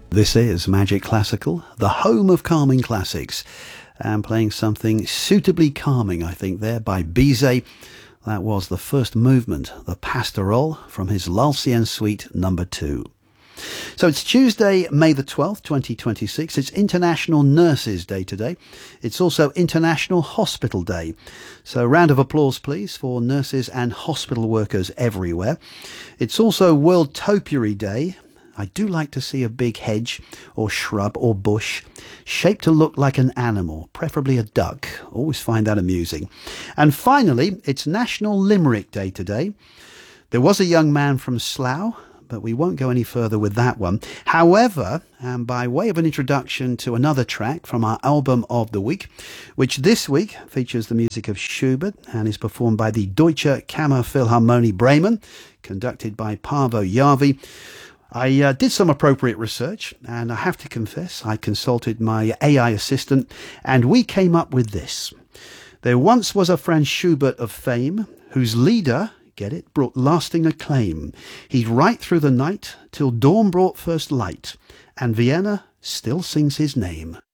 This is Magic Classical, the home of calming classics, and playing something suitably calming, I think, there by Bizet. That was the first movement, the Pastorale, from his L'Ancienne Suite number 2. So it's Tuesday, May the 12th, 2026. It's International Nurses Day today. It's also International Hospital Day. So a round of applause, please, for nurses and hospital workers everywhere. It's also World Topiary Day. I do like to see a big hedge or shrub or bush shaped to look like an animal, preferably a duck. Always find that amusing. And finally, it's National Limerick Day today. There was a young man from Slough, but we won't go any further with that one. However, and by way of an introduction to another track from our album of the week, which this week features the music of Schubert and is performed by the Deutsche Kammerphilharmonie Bremen, conducted by Paavo Järvi. I did some appropriate research, and I have to confess, I consulted my AI assistant, and we came up with this. There once was a Franz Schubert of fame, whose leader, get it, brought lasting acclaim. He'd write through the night till dawn brought first light, and Vienna still sings his name.